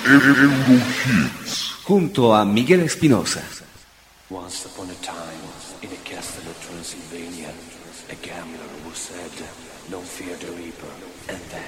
Eurohits. Junto a Miguel Espinosa. Once upon a time, in a castle of Transylvania, a gambler who said, "Don't fear the reaper," and then